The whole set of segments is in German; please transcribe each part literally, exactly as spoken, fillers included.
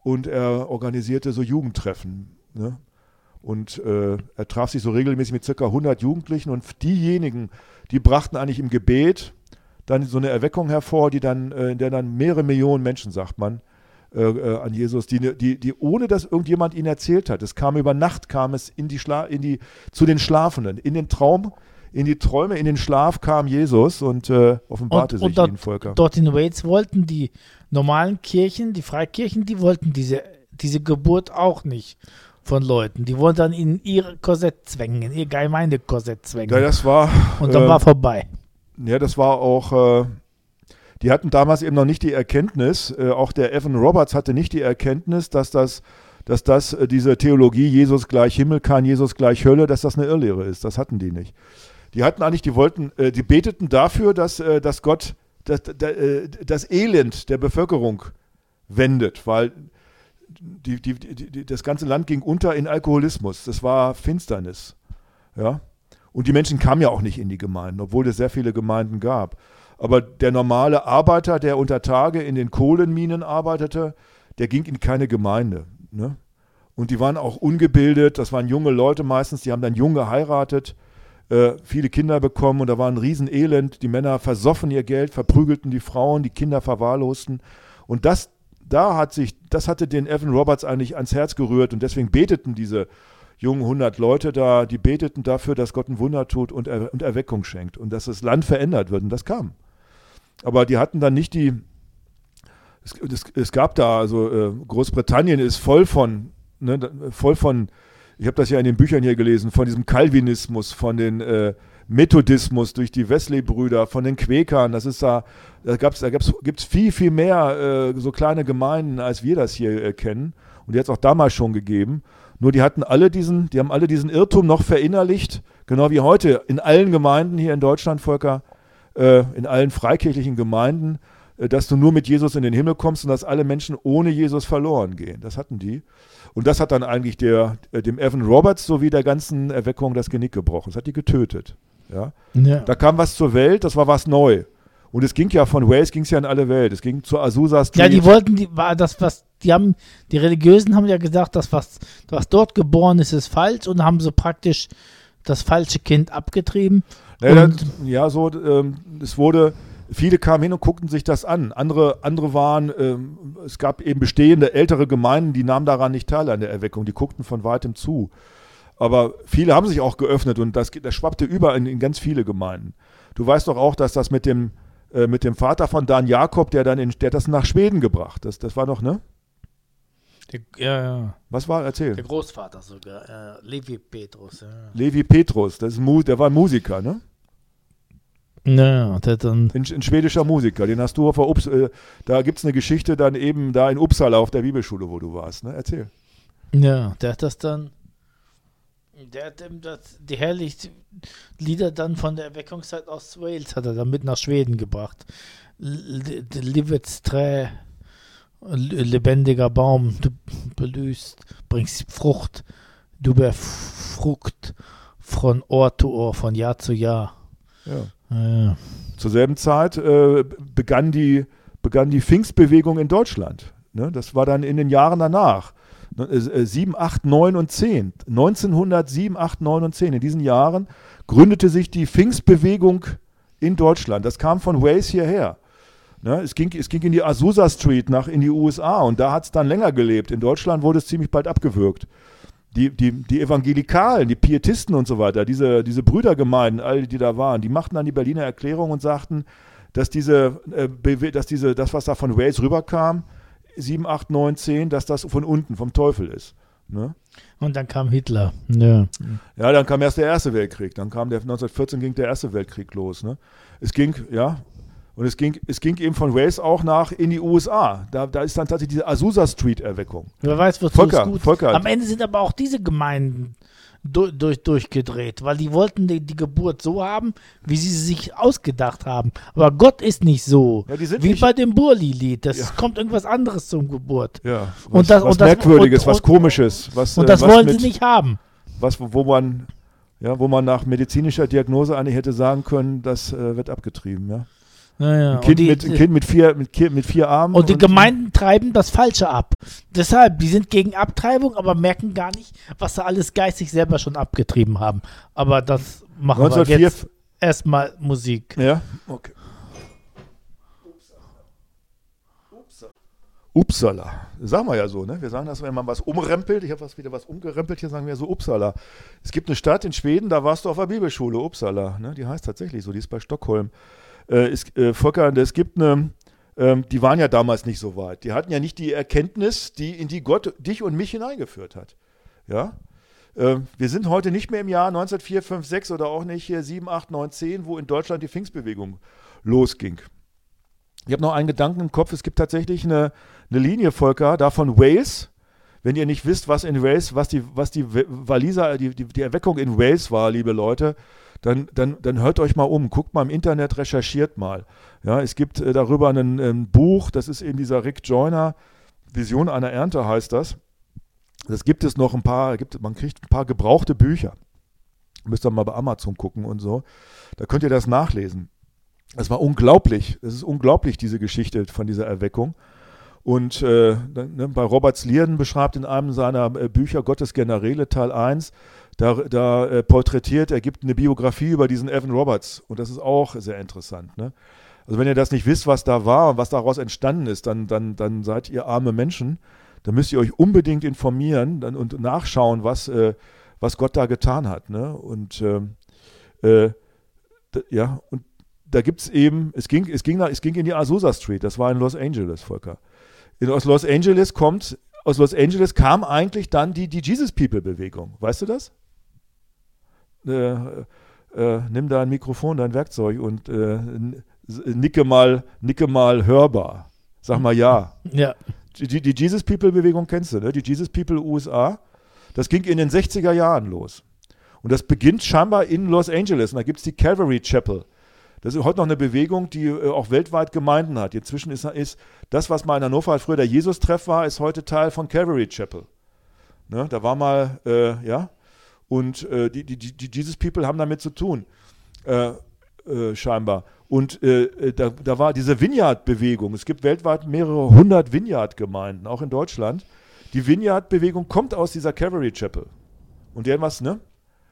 und er organisierte so Jugendtreffen. Ne? Und äh, er traf sich so regelmäßig mit circa hundert Jugendlichen und diejenigen, die brachten eigentlich im Gebet dann so eine Erweckung hervor, die dann, äh, in der dann mehrere Millionen Menschen, sagt man, äh, äh, an Jesus, die, die, die ohne dass irgendjemand ihnen erzählt hat, es kam über Nacht, kam es in die Schla- in die, zu den Schlafenden, in den Traum, in die Träume, in den Schlaf kam Jesus und äh, offenbarte und, sich und dort, ihnen Volker. Dort in Wales wollten die normalen Kirchen, die Freikirchen, die wollten diese, diese Geburt auch nicht von Leuten. Die wollten dann in ihr Korsett zwängen, in ihr Gemeindekorsett zwängen. Ja, das war... Und dann äh, war vorbei. Ja, das war auch... Äh, die hatten damals eben noch nicht die Erkenntnis, äh, auch der Evan Roberts hatte nicht die Erkenntnis, dass das, dass das äh, diese Theologie Jesus gleich Himmel, kein Jesus gleich Hölle, dass das eine Irrlehre ist. Das hatten die nicht. Die hatten eigentlich, die wollten, äh, die beteten dafür, dass, äh, dass Gott das, das, das Elend der Bevölkerung wendet, weil Die, die, die, das ganze Land ging unter in Alkoholismus. Das war Finsternis. Ja? Und die Menschen kamen ja auch nicht in die Gemeinden, obwohl es sehr viele Gemeinden gab. Aber der normale Arbeiter, der unter Tage in den Kohlenminen arbeitete, der ging in keine Gemeinde. Ne? Und die waren auch ungebildet. Das waren junge Leute meistens, die haben dann jung geheiratet, äh, viele Kinder bekommen und da war ein Riesenelend. Die Männer versoffen ihr Geld, verprügelten die Frauen, die Kinder verwahrlosten. Und das Da hat sich, das hatte den Evan Roberts eigentlich ans Herz gerührt und deswegen beteten diese jungen hundert Leute da, die beteten dafür, dass Gott ein Wunder tut und, er, und Erweckung schenkt und dass das Land verändert wird und das kam. Aber die hatten dann nicht die, es, es, es gab da, also äh, Großbritannien ist voll von, ne, voll von, ich habe das ja in den Büchern hier gelesen, von diesem Calvinismus, von den äh, Methodismus durch die Wesley-Brüder, von den Quäkern, das ist da, da gab's, da gab's, gibt's viel, viel mehr äh, so kleine Gemeinden, als wir das hier äh, kennen. Und die hat es auch damals schon gegeben. Nur die hatten alle diesen, die haben alle diesen Irrtum noch verinnerlicht, genau wie heute in allen Gemeinden hier in Deutschland, Volker, äh, in allen freikirchlichen Gemeinden, äh, dass du nur mit Jesus in den Himmel kommst und dass alle Menschen ohne Jesus verloren gehen. Das hatten die. Und das hat dann eigentlich der, äh, dem Evan Roberts sowie der ganzen Erweckung das Genick gebrochen. Das hat die getötet. Ja? Ja. Da kam was zur Welt, das war was neu. Und es ging ja von Wales, ging es ja in alle Welt. Es ging zur Azusa Street. Ja, die wollten, die, war das, was, die haben, die Religiösen haben ja gesagt, das, was, was dort geboren ist, ist falsch und haben so praktisch das falsche Kind abgetrieben. Ja, und das, ja so, ähm, es wurde, viele kamen hin und guckten sich das an. Andere, andere waren, ähm, es gab eben bestehende ältere Gemeinden, die nahmen daran nicht teil an der Erweckung, die guckten von weitem zu. Aber viele haben sich auch geöffnet und das, das schwappte über in, in ganz viele Gemeinden. Du weißt doch auch, dass das mit dem, äh, mit dem Vater von Dan Jakob, der dann in, der hat das nach Schweden gebracht. Das, das war doch, ne? der, ja, ja. Was war? Erzähl. Der Großvater sogar, äh, Levi Petrus. Ja. Levi Petrus, das ist ein, der war ein Musiker, ne? Ja, der dann. Ein, ein schwedischer Musiker, den hast du auf der Ups, äh, da gibt es eine Geschichte dann eben da in Uppsala auf der Bibelschule, wo du warst, ne? Erzähl. Ja, der hat das dann. Der hat ihm das, die herrlichen Lieder dann von der Erweckungszeit aus Wales hat er dann mit nach Schweden gebracht. Livets Trä, lebendiger Baum, du blühst, bringst Frucht, du befrucht von Ohr zu Ohr, von Jahr zu Jahr. Ja. Ja. Zur selben Zeit äh, begann, die, begann die Pfingstbewegung in Deutschland. Ne? Das war dann in den Jahren danach. sieben, acht, neun und zehn. neunzehnhundertsieben, acht, neun und zehn. In diesen Jahren gründete sich die Pfingstbewegung in Deutschland. Das kam von Wales hierher. Ne? Es ging, es ging in die Azusa Street nach in die U S A und da hat es dann länger gelebt. In Deutschland wurde es ziemlich bald abgewürgt. Die, die, die Evangelikalen, die Pietisten und so weiter, diese, diese Brüdergemeinden, alle, die da waren, die machten dann die Berliner Erklärung und sagten, dass diese, äh, dass diese, das, was da von Wales rüberkam, sieben, acht, neun, zehn, dass das von unten, vom Teufel ist. Ne? Und dann kam Hitler. Ja. Ja, dann kam erst der Erste Weltkrieg. Dann kam der neunzehnhundertvierzehn ging der Erste Weltkrieg los. Ne? Es ging, ja, und es ging, es ging eben von Wales auch nach in die U S A. Da, da ist dann tatsächlich diese Azusa Street-Erweckung. Wer weiß, wozu Volker, es gut. Volker. Am Ende sind aber auch diese Gemeinden durch, durch, durchgedreht, weil die wollten die, die Geburt so haben, wie sie sie sich ausgedacht haben. Aber Gott ist nicht so. Ja, die sind wie nicht, bei dem Burli-Lied. Das Ja. kommt irgendwas anderes zum Geburt. ja, was, Und das- was und das- Merkwürdiges, und- was und- Komisches. Was, Und äh, das was wollen mit, sie nicht haben. Was, wo man, ja, wo man nach medizinischer Diagnose eigentlich hätte sagen können, das äh, wird abgetrieben. Ja? Ja, ein, kind die, mit, ein Kind mit vier, mit, mit vier Armen. Und die und Gemeinden treiben das Falsche ab. Deshalb, die sind gegen Abtreibung, aber merken gar nicht, was sie alles geistig selber schon abgetrieben haben. Aber das machen neunzehnhundertvier wir jetzt erstmal Musik. Ja, okay. Upsala. Sagen wir ja so, ne? Wir sagen das, wenn man was umrempelt. Ich habe was wieder was umgerempelt, hier sagen wir so Uppsala. Es gibt eine Stadt in Schweden, da warst du auf der Bibelschule, Uppsala. Ne? Die heißt tatsächlich so, die ist bei Stockholm. Äh, es, äh, Volker, es gibt eine, ähm, die waren ja damals nicht so weit. Die hatten ja nicht die Erkenntnis, die in die Gott dich und mich hineingeführt hat. Ja? Äh, wir sind heute nicht mehr im Jahr neunzehnhundertvier, fünf, sechs oder auch nicht hier sieben, acht, neun, zehn, wo in Deutschland die Pfingstbewegung losging. Ich habe noch einen Gedanken im Kopf. Es gibt tatsächlich eine, eine Linie, Volker, da von Wales. Wenn ihr nicht wisst, was in Wales, was die, was die Waliser, die, die, die Erweckung in Wales war, liebe Leute, dann, dann, dann hört euch mal um, guckt mal im Internet, recherchiert mal. Ja, es gibt äh, darüber ein, ein Buch, das ist eben dieser Rick Joyner, Vision einer Ernte heißt das. Das gibt es noch ein paar, gibt, man kriegt ein paar gebrauchte Bücher. Müsst ihr mal bei Amazon gucken und so. Da könnt ihr das nachlesen. Es war unglaublich, es ist unglaublich, diese Geschichte von dieser Erweckung. Und äh, ne, bei Robert Slierden beschreibt in einem seiner äh, Bücher Gottes Generäle Teil eins, da, da äh, porträtiert, er gibt eine Biografie über diesen Evan Roberts. Und das ist auch sehr interessant. Ne? Also wenn ihr das nicht wisst, was da war und was daraus entstanden ist, dann, dann, dann seid ihr arme Menschen. Dann müsst ihr euch unbedingt informieren dann, und nachschauen, was, äh, was Gott da getan hat. Ne? Und ähm, äh, d- ja, und da gibt es eben, es ging, es, ging nach, es ging in die Azusa Street, das war in Los Angeles, Volker. In, aus Los Angeles kommt, aus Los Angeles kam eigentlich dann die, die Jesus People Bewegung. Weißt du das? Äh, äh, nimm da ein Mikrofon, dein Werkzeug und äh, nicke mal, nicke mal hörbar. Sag mal ja. Ja. Die, die Jesus People Bewegung kennst du, ne? Die Jesus People U S A. Das ging in den sechziger Jahren los. Und das beginnt scheinbar in Los Angeles. Und da gibt es die Calvary Chapel. Das ist heute noch eine Bewegung, die äh, auch weltweit Gemeinden hat. Inzwischen ist, ist das, was mal in Hannover halt früher der Jesus-Treff war, ist heute Teil von Calvary Chapel. Ne? Da war mal, äh, ja, und äh, die, die, die Jesus People haben damit zu tun, äh, äh, scheinbar. Und äh, da, da war diese Vineyard-Bewegung. Es gibt weltweit mehrere hundert Vineyard-Gemeinden, auch in Deutschland. Die Vineyard-Bewegung kommt aus dieser Calvary Chapel. Und der was, ne?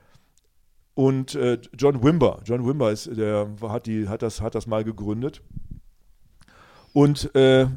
Und äh, John Wimber, John Wimber ist, der hat, die, hat, das, hat das mal gegründet. Und, äh,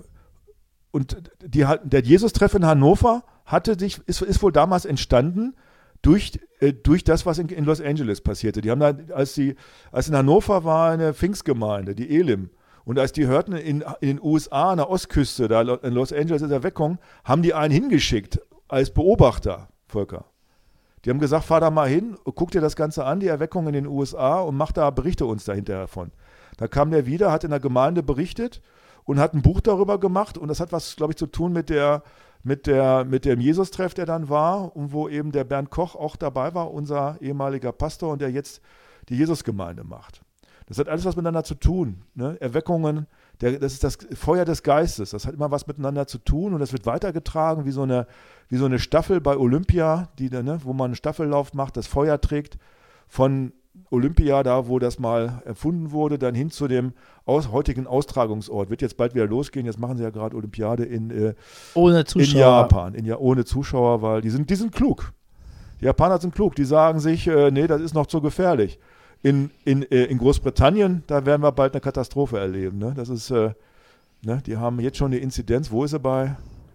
und die, der Jesus-Treff in Hannover hatte sich, ist, ist wohl damals entstanden durch, äh, durch das, was in, in Los Angeles passierte. Die haben da, als, die, als in Hannover war eine Pfingstgemeinde, die Elim. Und als die hörten, in, in den U S A, an der Ostküste, da in Los Angeles ist Erweckung, haben die einen hingeschickt als Beobachter, Volker. Die haben gesagt, fahr da mal hin, guck dir das Ganze an, die Erweckung in den U S A und mach da, berichte uns da hinterher von. Da kam der wieder, hat in der Gemeinde berichtet und hat ein Buch darüber gemacht und das hat was, glaube ich, zu tun mit der, mit der, mit dem Jesus-Treff, der dann war und wo eben der Bernd Koch auch dabei war, unser ehemaliger Pastor und der jetzt die Jesus-Gemeinde macht. Das hat alles was miteinander zu tun. Ne? Erweckungen, der, das ist das Feuer des Geistes. Das hat immer was miteinander zu tun und das wird weitergetragen wie so eine, wie so eine Staffel bei Olympia, die, ne, wo man einen Staffellauf macht, das Feuer trägt von Olympia, da wo das mal erfunden wurde, dann hin zu dem aus, heutigen Austragungsort. Wird jetzt bald wieder losgehen. Jetzt machen sie ja gerade Olympiade in, äh, ohne Zuschauer. in Japan. In, ja, ohne Zuschauer, weil die sind, die sind klug. Die Japaner sind klug. Die sagen sich, äh, nee, das ist noch zu gefährlich. In, in, äh, in Großbritannien, da werden wir bald eine Katastrophe erleben. Ne? Das ist, äh, ne? Die haben jetzt schon eine Inzidenz. Wo ist sie bei?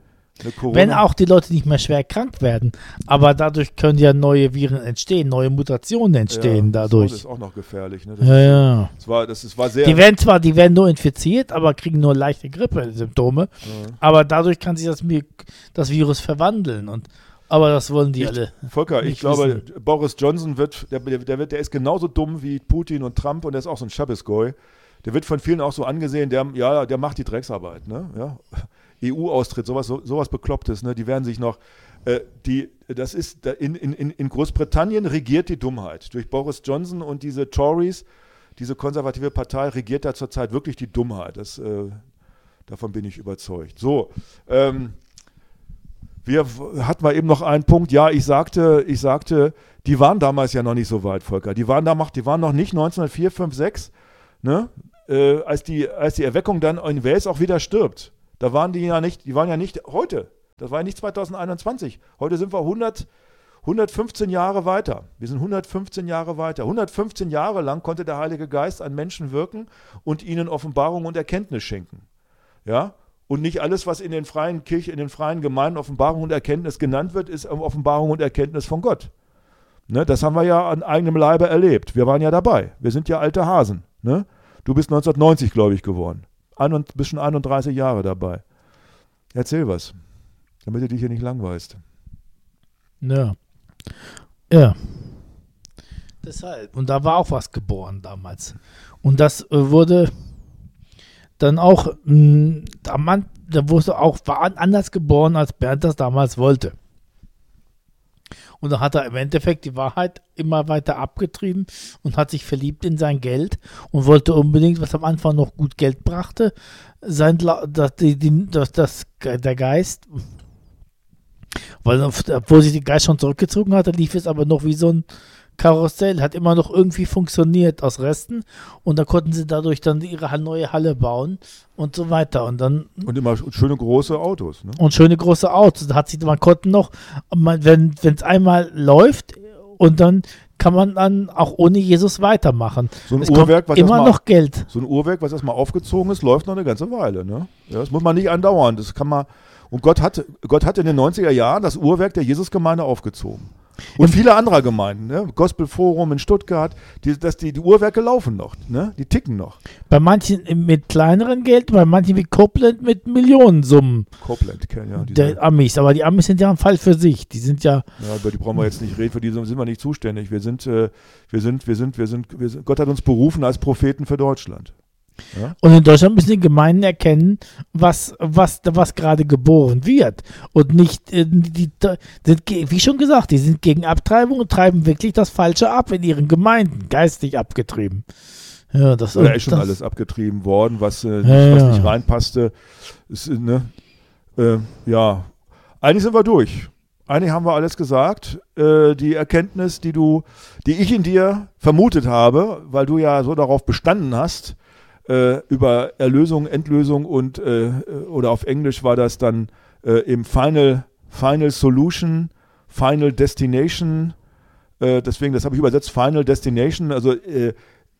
Wenn auch die Leute nicht mehr schwer krank werden, aber dadurch können ja neue Viren entstehen, neue Mutationen entstehen ja, dadurch. Das ist auch noch gefährlich. Ne? Das ja, ist, ja. Das war, das ist, war sehr die werden zwar, die werden nur infiziert, aber kriegen nur leichte Grippe-Symptome, ja. Aber dadurch kann sich das, das Virus verwandeln und aber das wollen die ich, alle. Volker, ich glaube, wissen. Boris Johnson wird der, der wird, der ist genauso dumm wie Putin und Trump und der ist auch so ein Schabesgoy. Der wird von vielen auch so angesehen, der, ja, der macht die Drecksarbeit, ne? Ja. E U-Austritt, sowas, so, sowas Beklopptes, ne? Die werden sich noch, äh, die, das ist, in, in, in Großbritannien regiert die Dummheit. Durch Boris Johnson und diese Tories, diese konservative Partei, regiert da zurzeit wirklich die Dummheit. Das, äh, davon bin ich überzeugt. So, ähm, wir hatten wir eben noch einen Punkt. Ja, ich sagte, ich sagte, die waren damals ja noch nicht so weit, Volker. Die waren, da, die waren noch nicht neunzehnhundertvier, fünf, sechs, ne? äh, als, die, als die Erweckung dann in Wales auch wieder stirbt. Da waren die ja nicht, die waren ja nicht heute. Das war ja nicht zwanzig einundzwanzig. Heute sind wir hundert, hundertfünfzehn Jahre weiter. Wir sind hundertfünfzehn Jahre weiter. hundertfünfzehn Jahre lang konnte der Heilige Geist an Menschen wirken und ihnen Offenbarung und Erkenntnis schenken. Ja? Und nicht alles, was in den freien Kirchen, in den freien Gemeinden Offenbarung und Erkenntnis genannt wird, ist Offenbarung und Erkenntnis von Gott. Ne? Das haben wir ja an eigenem Leibe erlebt. Wir waren ja dabei. Wir sind ja alte Hasen. Ne? Du bist neunzehnhundertneunzig gläubig geworden. Ein, bist schon einunddreißig Jahre dabei. Erzähl was, damit du dich hier nicht langweilst. Ja. Ja. Deshalb. Und da war auch was geboren damals. Und das äh, wurde dann auch, mh, da, man, da wurde auch war anders geboren, als Bernd das damals wollte. Und dann hat er im Endeffekt die Wahrheit immer weiter abgetrieben und hat sich verliebt in sein Geld und wollte unbedingt, was am Anfang noch gut Geld brachte, sein, dass, die, die, dass das, der Geist, weil obwohl sich der Geist schon zurückgezogen hatte, lief es aber noch wie so ein Karussell, hat immer noch irgendwie funktioniert aus Resten und da konnten sie dadurch dann ihre neue Halle bauen und so weiter und dann und immer schöne große Autos, ne? Und schöne große Autos, da hat sich, man konnte noch, man, wenn es einmal läuft und dann kann man dann auch ohne Jesus weitermachen. So ein es Uhrwerk, was immer mal, noch Geld. So ein Uhrwerk, was erstmal aufgezogen ist, läuft noch eine ganze Weile, ne? Ja, das muss man nicht andauern, das kann man, und Gott hat, Gott hat in den neunziger Jahren das Uhrwerk der Jesusgemeinde aufgezogen. Und viele andere Gemeinden, ne? Gospelforum in Stuttgart, die, das, die, die Uhrwerke laufen noch, ne? Die ticken noch. Bei manchen mit kleineren Geld, bei manchen wie Copeland mit Millionensummen. Copeland kennen ja. Diese, der Amis, aber die Amis sind ja ein Fall für sich. Die sind ja. Ja, über die brauchen wir jetzt nicht reden, für die sind wir nicht zuständig. Wir sind, äh, wir sind, wir sind, wir sind, wir sind, Gott hat uns berufen als Propheten für Deutschland. Ja? Und in Deutschland müssen die Gemeinden erkennen, was, was, was gerade geboren wird. Und nicht, äh, die, die, wie schon gesagt, die sind gegen Abtreibung und treiben wirklich das Falsche ab in ihren Gemeinden, geistig abgetrieben. Ja, das Oder ist schon das, alles abgetrieben worden, was, äh, nicht, ja, was nicht reinpasste. Ist, ne? äh, ja, eigentlich sind wir durch. Eigentlich haben wir alles gesagt. Äh, die Erkenntnis, die du, die ich in dir vermutet habe, weil du ja so darauf bestanden hast, Äh, über Erlösung, Endlösung und äh, oder auf Englisch war das dann äh, im Final, Final Solution, Final Destination, äh, deswegen, das habe ich übersetzt, Final Destination, also äh,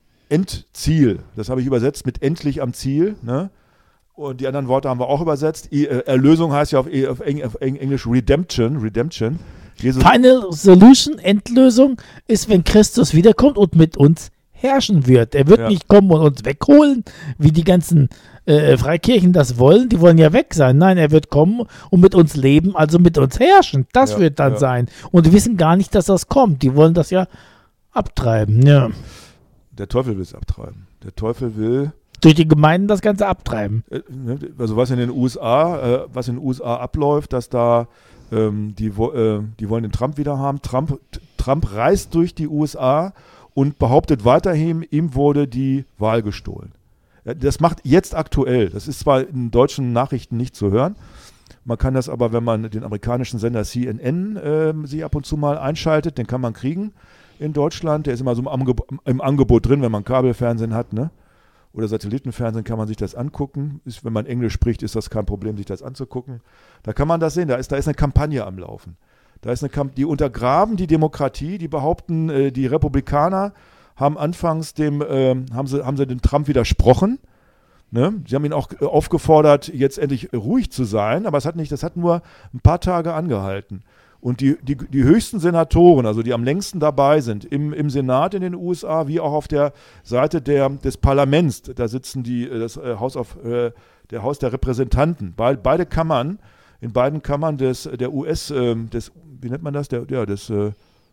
Endziel, das habe ich übersetzt mit endlich am Ziel, ne? Und die anderen Worte haben wir auch übersetzt. I, äh, Erlösung heißt ja auf, auf, Eng, auf Englisch Redemption, Redemption. Jesus Final Solution, Endlösung ist, wenn Christus wiederkommt und mit uns herrschen wird. Er wird ja. nicht kommen und uns wegholen, wie die ganzen äh, Freikirchen das wollen. Die wollen ja weg sein. Nein, er wird kommen und mit uns leben, also mit uns herrschen. Das ja, wird dann ja. sein. Und die wissen gar nicht, dass das kommt. Die wollen das ja abtreiben. Ja. Der Teufel will es abtreiben. Der Teufel will durch die Gemeinden das Ganze abtreiben. Äh, ne, also was in den U S A, äh, was in den U S A abläuft, dass da ähm, die, äh, die wollen den Trump wieder haben. Trump, Trump reist durch die U S A und behauptet weiterhin, ihm wurde die Wahl gestohlen. Das macht jetzt aktuell, das ist zwar in deutschen Nachrichten nicht zu hören, man kann das aber, wenn man den amerikanischen Sender C N N äh, sich ab und zu mal einschaltet, den kann man kriegen in Deutschland, der ist immer so im, Angeb- im Angebot drin, wenn man Kabelfernsehen hat, ne? Oder Satellitenfernsehen kann man sich das angucken. Ist, wenn man Englisch spricht, ist das kein Problem, sich das anzugucken. Da kann man das sehen, da ist, da ist eine Kampagne am Laufen. Da ist eine Kamp- die untergraben die Demokratie, die behaupten, äh, die Republikaner haben anfangs dem, äh, haben sie, haben sie dem Trump widersprochen. Ne? Sie haben ihn auch äh, aufgefordert, jetzt endlich ruhig zu sein, aber es hat nicht, das hat nur ein paar Tage angehalten. Und die, die, die höchsten Senatoren, also die am längsten dabei sind, im, im Senat in den U S A, wie auch auf der Seite der, des Parlaments, da sitzen die, das äh, Haus auf, äh, der Haus der Repräsentanten, Be- beide Kammern, in beiden Kammern des, der U S, äh, des, wie nennt man das, der, ja, des äh,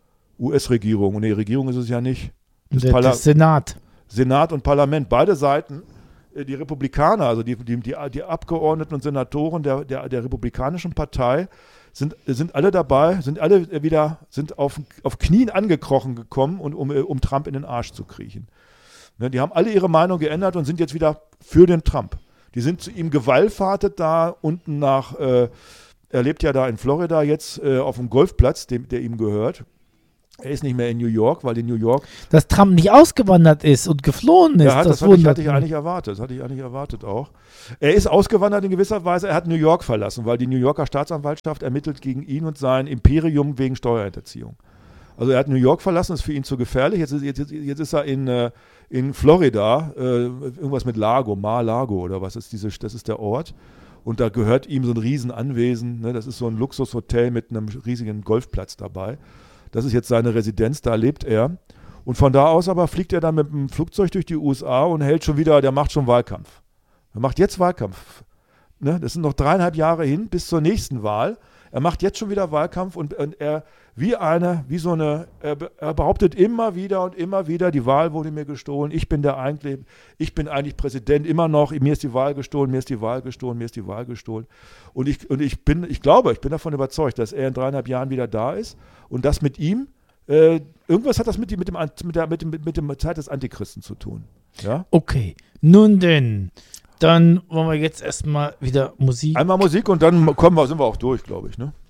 U S-Regierung, und die Regierung ist es ja nicht, des der, Parla- des Senat. Senat und Parlament, beide Seiten, äh, die Republikaner, also die, die, die, die Abgeordneten und Senatoren der, der, der Republikanischen Partei, Sind, sind alle dabei, sind alle wieder, sind auf, auf Knien angekrochen gekommen, und, um, um Trump in den Arsch zu kriechen. Ne, die haben alle ihre Meinung geändert und sind jetzt wieder für den Trump. Die sind zu ihm gewallfahrtet da unten nach, äh, er lebt ja da in Florida jetzt äh, auf dem Golfplatz, dem, der ihm gehört. Er ist nicht mehr in New York, weil in New York... Dass Trump nicht ausgewandert ist und geflohen ist, ja, hat, das, das hatte ich, wundert hatte ich mich. eigentlich erwartet. Das hatte ich eigentlich erwartet auch. Er ist ausgewandert in gewisser Weise. Er hat New York verlassen, weil die New Yorker Staatsanwaltschaft ermittelt gegen ihn und sein Imperium wegen Steuerhinterziehung. Also er hat New York verlassen, ist für ihn zu gefährlich. Jetzt ist, jetzt, jetzt ist er in, äh, in Florida, äh, irgendwas mit Lago, Mar-Lago oder was ist diese, das ist der Ort. Und da gehört ihm so ein Riesenanwesen. Ne? Das ist so ein Luxushotel mit einem riesigen Golfplatz dabei. Das ist jetzt seine Residenz, da lebt er. Und von da aus aber fliegt er dann mit dem Flugzeug durch die U S A und hält schon wieder, der macht schon Wahlkampf. Er macht jetzt Wahlkampf. Ne? Das sind noch dreieinhalb Jahre hin bis zur nächsten Wahl. Er macht jetzt schon wieder Wahlkampf und, und er, wie eine, wie so eine, er, er behauptet immer wieder und immer wieder, die Wahl wurde mir gestohlen, ich bin der eigentlich, ich bin eigentlich Präsident, immer noch, mir ist die Wahl gestohlen, mir ist die Wahl gestohlen, mir ist die Wahl gestohlen. Und ich, und ich bin, ich glaube, ich bin davon überzeugt, dass er in dreieinhalb Jahren wieder da ist und das mit ihm, äh, irgendwas hat das mit, mit, dem, mit, der, mit, dem, mit dem Zeit des Antichristen zu tun. Ja? Okay, nun denn, dann wollen wir jetzt erstmal wieder Musik. Einmal Musik und dann kommen wir, sind wir auch durch, glaube ich, ne?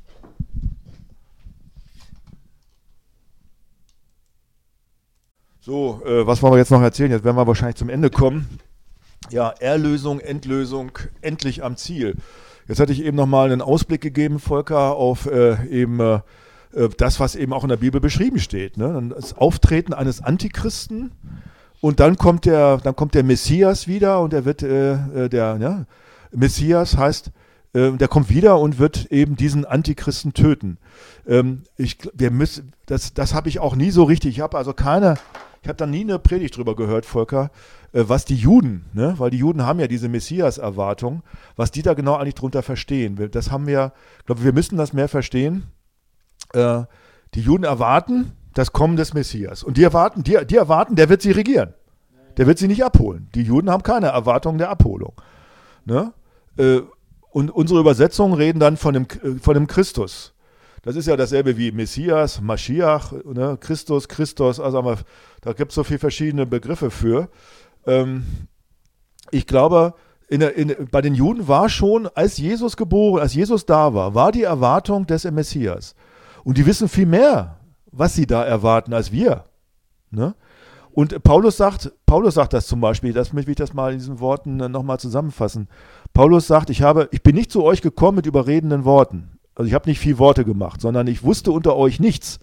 So, äh, was wollen wir jetzt noch erzählen? Jetzt werden wir wahrscheinlich zum Ende kommen. Ja, Erlösung, Endlösung, endlich am Ziel. Jetzt hatte ich eben nochmal einen Ausblick gegeben, Volker, auf äh, eben äh, das, was eben auch in der Bibel beschrieben steht. Ne? Das Auftreten eines Antichristen und dann kommt der, dann kommt der Messias wieder und er wird, äh, der ja, Messias heißt, äh, der kommt wieder und wird eben diesen Antichristen töten. Ähm, ich, wir müssen, das, das habe ich auch nie so richtig, ich habe also keine, ich habe da nie eine Predigt drüber gehört, Volker, äh, was die Juden, ne, weil die Juden haben ja diese Messias-Erwartung, was die da genau eigentlich drunter verstehen. Das haben wir, ich glaube, wir müssen das mehr verstehen. Äh, die Juden erwarten das Kommen des Messias. Und die erwarten, die, die erwarten, der wird sie regieren. Der wird sie nicht abholen. Die Juden haben keine Erwartung der Abholung. Ne? Äh, und unsere Übersetzungen reden dann von dem, von dem Christus. Das ist ja dasselbe wie Messias, Maschiach, ne? Christus, Christus, also da gibt es so viele verschiedene Begriffe für. Ähm, ich glaube, in der, in, bei den Juden war schon, als Jesus geboren, als Jesus da war, war die Erwartung des Messias. Und die wissen viel mehr, was sie da erwarten, als wir. Ne? Und Paulus sagt, Paulus sagt das zum Beispiel, das will ich das mal in diesen Worten nochmal zusammenfassen. Paulus sagt, ich, habe, ich bin nicht zu euch gekommen mit überredenden Worten. Also ich habe nicht viel Worte gemacht, sondern ich wusste unter euch nichts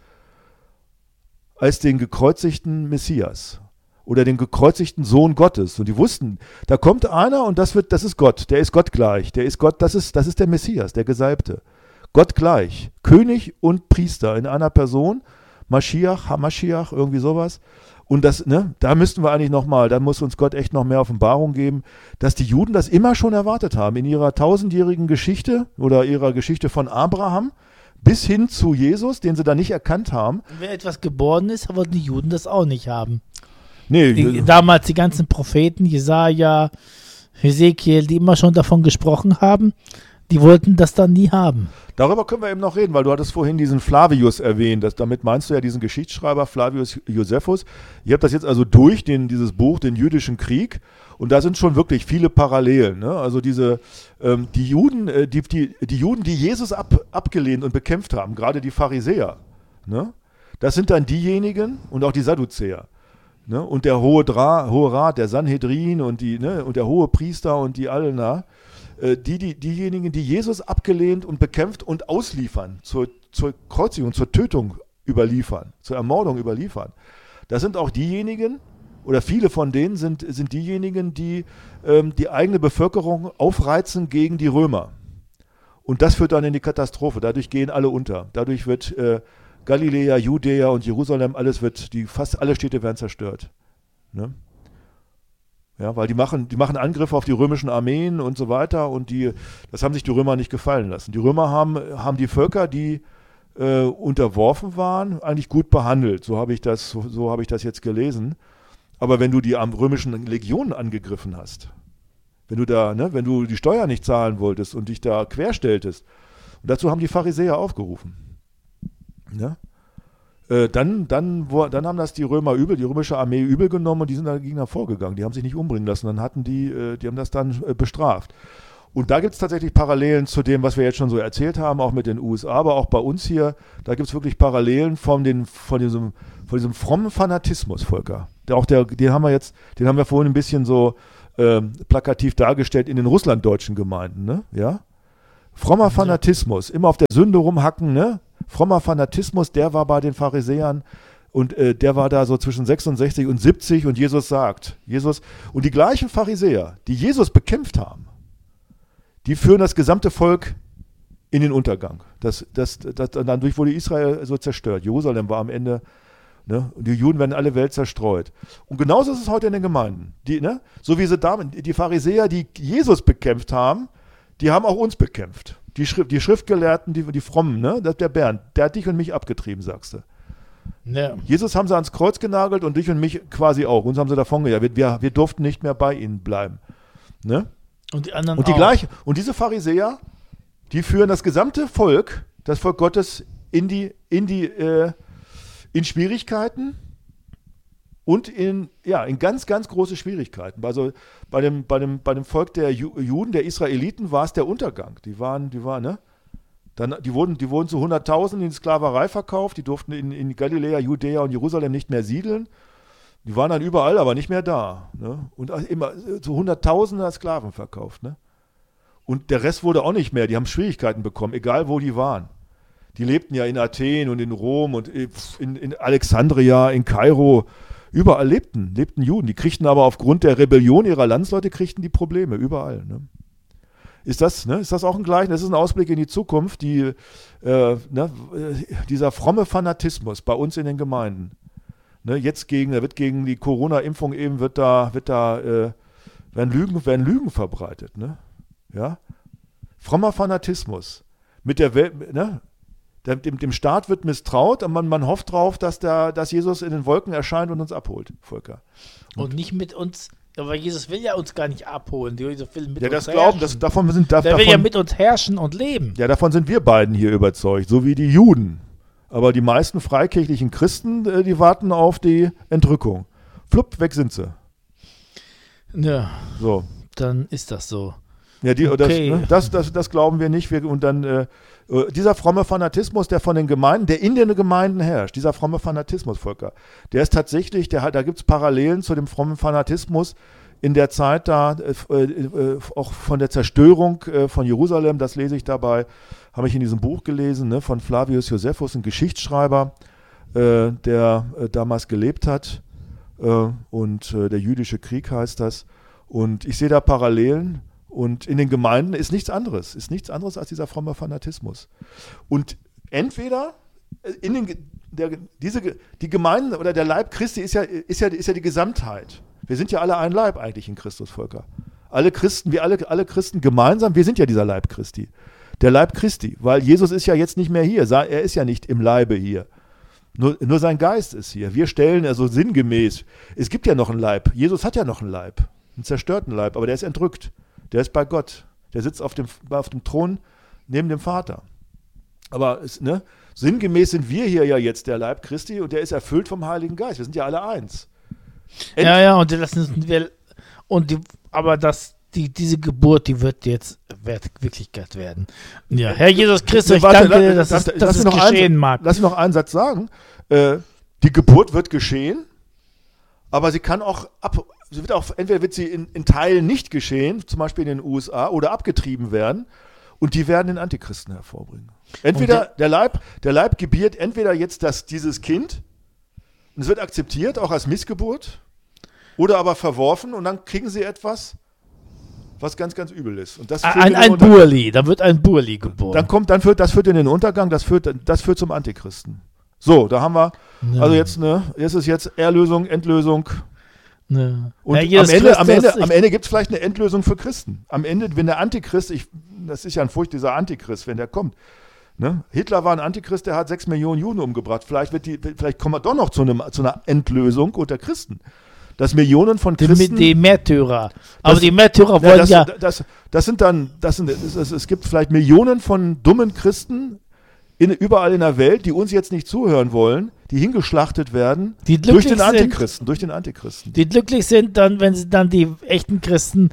als den gekreuzigten Messias oder den gekreuzigten Sohn Gottes. Und die wussten, da kommt einer und das wird, das ist Gott, der ist Gott gleich, der ist Gott, das ist, das ist der Messias, der Gesalbte. Gott gleich, König und Priester in einer Person, Maschiach, Hamaschiach, irgendwie sowas. Und das, ne, da müssten wir eigentlich nochmal, da muss uns Gott echt noch mehr Offenbarung geben, dass die Juden das immer schon erwartet haben, in ihrer tausendjährigen Geschichte oder ihrer Geschichte von Abraham bis hin zu Jesus, den sie da nicht erkannt haben. Wer etwas geboren ist, wollten die Juden das auch nicht haben. Nee, die, damals die ganzen Propheten, Jesaja, Hesekiel, die immer schon davon gesprochen haben, die wollten das dann nie haben. Darüber können wir eben noch reden, weil du hattest vorhin diesen Flavius erwähnt. Das, damit meinst du ja diesen Geschichtsschreiber Flavius Josephus. Ich habe das jetzt also durch, den, dieses Buch, den Jüdischen Krieg. Und da sind schon wirklich viele Parallelen. Ne? Also diese, ähm, die, Juden, äh, die, die, die Juden, die Jesus ab, abgelehnt und bekämpft haben, gerade die Pharisäer, ne? Das sind dann diejenigen und auch die Sadduzäer. Ne? Und der hohe, Dra, hohe Rat, der Sanhedrin und, die, ne? und der hohe Priester und die alle, na, Die, die, diejenigen, die Jesus abgelehnt und bekämpft und ausliefern, zur, zur Kreuzigung, zur Tötung überliefern, zur Ermordung überliefern. Das sind auch diejenigen, oder viele von denen sind, sind diejenigen, die ähm, die eigene Bevölkerung aufreizen gegen die Römer. Und das führt dann in die Katastrophe. Dadurch gehen alle unter. Dadurch wird äh, Galiläa, Judäa und Jerusalem, alles wird, die, fast alle Städte werden zerstört. Ne? Ja, weil die machen, die machen Angriffe auf die römischen Armeen und so weiter und die, das haben sich die Römer nicht gefallen lassen. Die Römer haben, haben die Völker, die äh, unterworfen waren, eigentlich gut behandelt. So habe ich das, so, so habe ich das jetzt gelesen. Aber wenn du die römischen Legionen angegriffen hast, wenn du da, ne, wenn du die Steuer nicht zahlen wolltest und dich da querstelltest, und dazu haben die Pharisäer aufgerufen. Ja? Dann, dann, wo, dann haben das die Römer übel, die römische Armee übel genommen und die sind dagegen vorgegangen. Die haben sich nicht umbringen lassen. Dann hatten die, die haben das dann bestraft. Und da gibt es tatsächlich Parallelen zu dem, was wir jetzt schon so erzählt haben, auch mit den U S A, aber auch bei uns hier. Da gibt es wirklich Parallelen von, den, von, diesem, von diesem frommen Fanatismus, Volker. Der auch der, den haben wir jetzt, den haben wir vorhin ein bisschen so ähm, plakativ dargestellt in den russlanddeutschen Gemeinden, ne? Ja? Frommer Fanatismus, immer auf der Sünde rumhacken, ne? Frommer Fanatismus, der war bei den Pharisäern und äh, der war da so zwischen sechsundsechzig und siebzig und Jesus sagt, Jesus, und die gleichen Pharisäer, die Jesus bekämpft haben, die führen das gesamte Volk in den Untergang. Das, das, das, dadurch wurde Israel so zerstört. Jerusalem war am Ende, ne? Und die Juden werden in alle Welt zerstreut. Und genauso ist es heute in den Gemeinden. Die, ne? So wie sie da, die Pharisäer, die Jesus bekämpft haben, die haben auch uns bekämpft. Die, Schrift, die Schriftgelehrten, die, die Frommen, ne? Der Bernd, der hat dich und mich abgetrieben, sagst du. Ja. Jesus haben sie ans Kreuz genagelt und dich und mich quasi auch. Uns haben sie davon gejagt. Wir, wir durften nicht mehr bei ihnen bleiben. Ne? Und die anderen und die auch. Gleiche, und diese Pharisäer, die führen das gesamte Volk, das Volk Gottes, in die, in die, äh, in Schwierigkeiten und in, ja, in ganz, ganz große Schwierigkeiten. Also bei dem, bei dem, bei dem Volk der Ju- Juden, der Israeliten, war es der Untergang. Die waren, die waren, ne? Dann, die wurden, die wurden zu hunderttausend in Sklaverei verkauft, die durften in, in Galiläa, Judäa und Jerusalem nicht mehr siedeln. Die waren dann überall, aber nicht mehr da. Ne? Und immer zu Hunderttausende Sklaven verkauft. Ne? Und der Rest wurde auch nicht mehr. Die haben Schwierigkeiten bekommen, egal wo die waren. Die lebten ja in Athen und in Rom und in, in Alexandria, in Kairo. Überall lebten, lebten Juden. Die kriegten aber aufgrund der Rebellion ihrer Landsleute kriegten die Probleme, überall. Ne? Ist das, ne, ist das auch ein Gleichnis? Das ist ein Ausblick in die Zukunft, die, äh, ne, dieser fromme Fanatismus bei uns in den Gemeinden. Ne, jetzt gegen, da wird gegen die Corona-Impfung eben, wird da, wird da, äh, werden Lügen, werden Lügen verbreitet. Ne? Ja? Frommer Fanatismus. Mit der Welt, ne? Dem, dem Staat wird misstraut und man, man hofft drauf, dass, der, dass Jesus in den Wolken erscheint und uns abholt, Volker. Und, und nicht mit uns. Aber Jesus will ja uns gar nicht abholen. Jesus will mit ja, uns das glauben, das, davon sind da, Der davon, will ja mit uns herrschen und leben. Ja, davon sind wir beiden hier überzeugt, so wie die Juden. Aber die meisten freikirchlichen Christen, die warten auf die Entrückung. Flupp, weg sind sie. Ja, so. Dann ist das so. Ja, die, okay. das, ne, das, das, das glauben wir nicht. Wir, und dann äh, dieser fromme Fanatismus, der von den Gemeinden, der in den Gemeinden herrscht, dieser fromme Fanatismus, Volker, der ist tatsächlich, der, da gibt es Parallelen zu dem frommen Fanatismus in der Zeit da, äh, äh, auch von der Zerstörung äh, von Jerusalem, das lese ich dabei, habe ich in diesem Buch gelesen, ne, von Flavius Josephus, ein Geschichtsschreiber, äh, der äh, damals gelebt hat, äh, und äh, der jüdische Krieg heißt das. Und ich sehe da Parallelen. Und in den Gemeinden ist nichts anderes, ist nichts anderes als dieser fromme Fanatismus. Und entweder in den, der, diese, die Gemeinden oder der Leib Christi ist ja, ist, ja, ist ja die Gesamtheit. Wir sind ja alle ein Leib eigentlich in Christus, Volker. Alle Christen, wir alle, alle Christen gemeinsam, wir sind ja dieser Leib Christi. Der Leib Christi, weil Jesus ist ja jetzt nicht mehr hier, er ist ja nicht im Leibe hier. Nur, nur sein Geist ist hier. Wir stellen also sinngemäß, es gibt ja noch einen Leib, Jesus hat ja noch einen Leib, einen zerstörten Leib, aber der ist entrückt. Der ist bei Gott. Der sitzt auf dem, auf dem Thron neben dem Vater. Aber es, ne, sinngemäß sind wir hier ja jetzt der Leib Christi und der ist erfüllt vom Heiligen Geist. Wir sind ja alle eins. End- ja, ja, und das sind wir, und die, aber das, die, diese Geburt, die wird jetzt wird Wirklichkeit werden. Ja, Herr Jesus Christus, ich Warte, danke, lass, dass lass, es, lass dass es noch geschehen einen, mag. Lass mich noch einen Satz sagen. Äh, die Geburt wird geschehen, aber sie kann auch ab, sie wird auch, entweder wird sie in, in Teilen nicht geschehen, zum Beispiel in den U S A, oder abgetrieben werden, und die werden den Antichristen hervorbringen. Entweder der, der Leib, der Leib gebiert entweder jetzt das, dieses Kind, und es wird akzeptiert, auch als Missgeburt, oder aber verworfen, und dann kriegen sie etwas, was ganz, ganz übel ist. Und das führt ein in den ein Untergang. Burli, da wird ein Burli geboren. Dann kommt, dann führt, das führt in den Untergang, das führt, das führt zum Antichristen. So, da haben wir, Ja. also jetzt, ne, jetzt ist jetzt Erlösung, Endlösung. Ja. Und Herr am Jesus Ende, am Christus, Ende, am Ende gibt es vielleicht eine Endlösung für Christen. Am Ende, wenn der Antichrist, ich, das ist ja ein Furcht, dieser Antichrist, wenn der kommt. Ne? Hitler war ein Antichrist, der hat sechs Millionen Juden umgebracht. Vielleicht, wird die, vielleicht kommen wir doch noch zu, einem, zu einer Endlösung unter Christen. Dass Millionen von Christen... Die, die Märtyrer. Aber das, die Märtyrer ja, wollen das, ja... Das, das sind dann, das sind, es, es, es gibt vielleicht Millionen von dummen Christen in, überall in der Welt, die uns jetzt nicht zuhören wollen, die hingeschlachtet werden Die durch glücklich den Antichristen, sind, durch den Antichristen. die glücklich sind, dann, wenn sie dann die echten Christen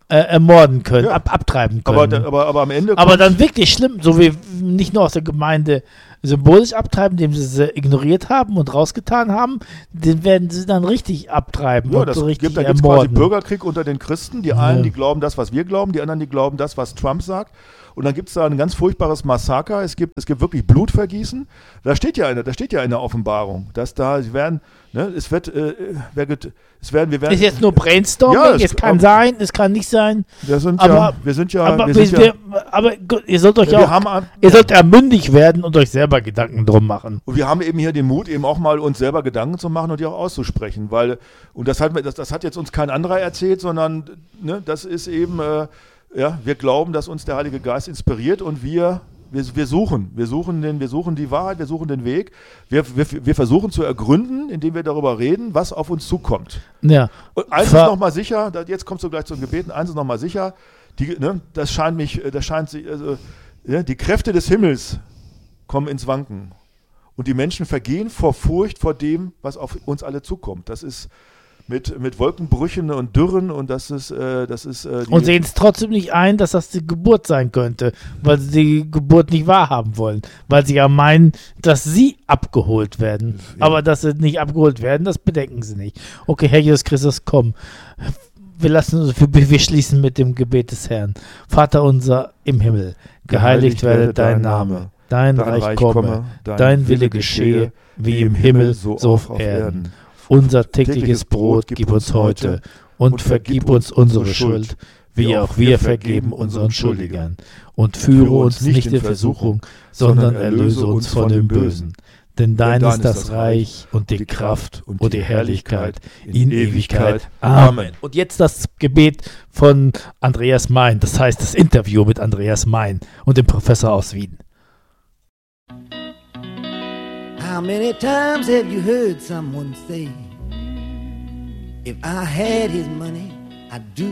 äh, ermorden können, Ja. ab, abtreiben können. Aber, da- aber, aber am Ende Aber kommt- dann wirklich schlimm, so wie nicht nur aus der Gemeinde symbolisch abtreiben, indem sie sie ignoriert haben und rausgetan haben, den werden sie dann richtig abtreiben Ja, und das so richtig gibt, da gibt es quasi ermorden. Bürgerkrieg unter den Christen. Die einen, Ja. die glauben das, was wir glauben, die anderen, die glauben das, was Trump sagt. Und dann gibt es da ein ganz furchtbares Massaker. Es gibt, es gibt wirklich Blutvergießen. Da steht ja eine, da steht ja in der Offenbarung, dass da, sie werden, ne, es wird, äh, wer get- es werden, wir werden. Ist jetzt nur Brainstorming, Ja, es- es kann aber- sein, es kann nicht sein. wir sind aber- ja, wir sind ja, aber wir wir, sind wir, ja, aber gut, ihr sollt euch wir auch, haben, an- ihr sollt ja mündig werden und euch selber Gedanken drum machen. Und wir haben eben hier den Mut, eben auch mal uns selber Gedanken zu machen und die auch auszusprechen, weil, und das hat, mir- das, das hat jetzt uns kein anderer erzählt, sondern ne, das ist eben, äh, ja, wir glauben, dass uns der Heilige Geist inspiriert und wir, wir, wir suchen, wir suchen, den, wir suchen die Wahrheit, wir suchen den Weg, wir, wir, wir versuchen zu ergründen, indem wir darüber reden, was auf uns zukommt. Ja. Und eins Ver- ist nochmal sicher, da, jetzt kommst du gleich zum Gebeten, eins ist nochmal sicher, die, ne, das scheint mich, das scheint sich, also, ja, die Kräfte des Himmels kommen ins Wanken. Und die Menschen vergehen vor Furcht vor dem, was auf uns alle zukommt. Das ist mit, mit Wolkenbrüchen und Dürren und das ist, äh, das ist äh, die, Und sehen es trotzdem nicht ein, dass das die Geburt sein könnte, weil sie die Geburt nicht wahrhaben wollen. Weil sie ja meinen, dass sie abgeholt werden. Ja. Aber dass sie nicht abgeholt werden, das bedenken sie nicht. Okay, Herr Jesus Christus, komm. Wir, lassen uns, wir, wir schließen mit dem Gebet des Herrn. Vater unser im Himmel, geheiligt werde dein Name. Dein Reich komme, dein Wille geschehe, wie im Himmel, so auf Erden. Unser tägliches Brot gib uns heute und vergib uns unsere Schuld, wie auch wir vergeben unseren Schuldigern. Und führe uns nicht in Versuchung, sondern erlöse uns von dem Bösen. Denn dein ist das Reich und die Kraft und die Herrlichkeit in Ewigkeit. Amen. Und jetzt das Gebet von Andreas Mein, das heißt das Interview mit Andreas Mein und dem Professor aus Wien. How many times have you heard someone say, if I had his money, I'd do